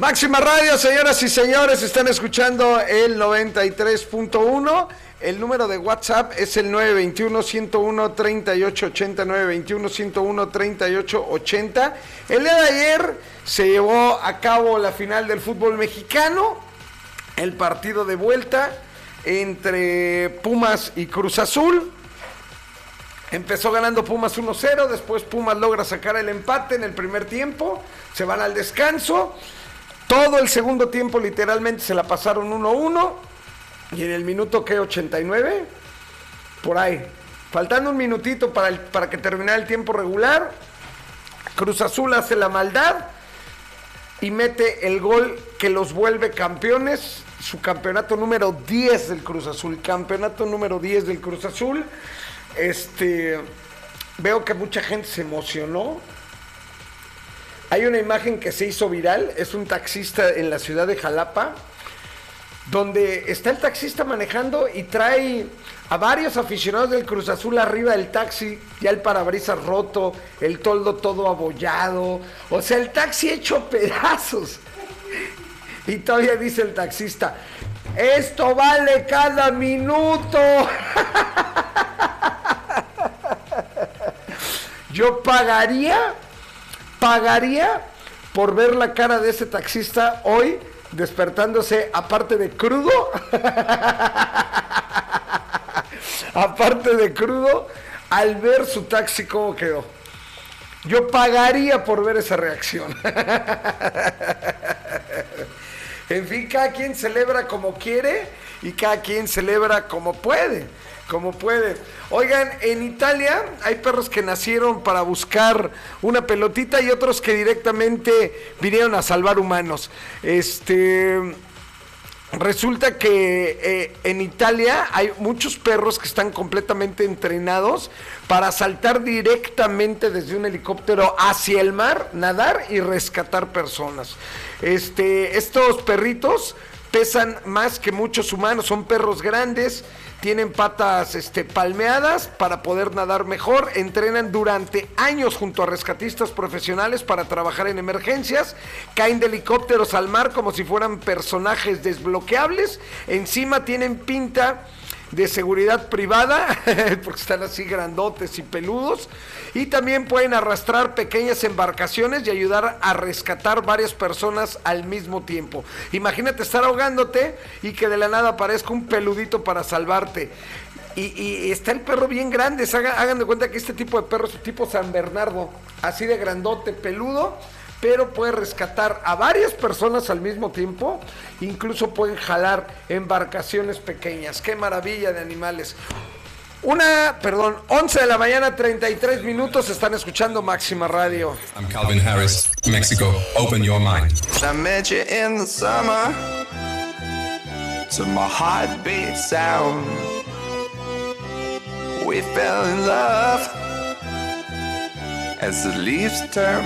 Máxima Radio, señoras y señores, están escuchando el 93.1. El número de WhatsApp es el 921-101-3880, 921-101-3880. El día de ayer se llevó a cabo la final del fútbol mexicano, el partido de vuelta entre Pumas y Cruz Azul. Empezó ganando Pumas 1-0, después Pumas logra sacar el empate en el primer tiempo, se van al descanso. Todo el segundo tiempo literalmente se la pasaron 1-1 y en el minuto que 89, por ahí, faltando un minutito para que terminara el tiempo regular, Cruz Azul hace la maldad y mete el gol que los vuelve campeones, su campeonato número 10 del Cruz Azul, campeonato número 10 del Cruz Azul. Veo que mucha gente se emocionó. Hay una imagen que se hizo viral, es un taxista en la ciudad de Jalapa, donde está el taxista manejando y trae a varios aficionados del Cruz Azul arriba del taxi, ya el parabrisas roto, el toldo todo abollado, o sea, el taxi hecho pedazos. Y todavía dice el taxista, esto vale cada minuto. Yo pagaría por ver la cara de ese taxista hoy despertándose, aparte de crudo, al ver su taxi cómo quedó. Yo pagaría por ver esa reacción. En fin, cada quien celebra como quiere y cada quien celebra como puede. Oigan, en Italia hay perros que nacieron para buscar una pelotita y otros que directamente vinieron a salvar humanos. Resulta que en Italia hay muchos perros que están completamente entrenados para saltar directamente desde un helicóptero hacia el mar, nadar y rescatar personas. Estos perritos pesan más que muchos humanos, son perros grandes, tienen patas palmeadas para poder nadar mejor, entrenan durante años junto a rescatistas profesionales para trabajar en emergencias, caen de helicópteros al mar como si fueran personajes desbloqueables, encima tienen pinta de seguridad privada, porque están así grandotes y peludos, y también pueden arrastrar pequeñas embarcaciones y ayudar a rescatar varias personas al mismo tiempo. Imagínate estar ahogándote y que de la nada aparezca un peludito para salvarte. Y está el perro bien grande, hagan de cuenta que este tipo de perro es tipo San Bernardo, así de grandote, peludo, pero puede rescatar a varias personas al mismo tiempo, incluso pueden jalar embarcaciones pequeñas. ¡Qué maravilla de animales! 11 de la mañana, 33 minutos, están escuchando Máxima Radio. I'm Calvin Harris, Mexico. Open your mind. I met you in the summer, to my heartbeat sound. We fell in love as the leaves turn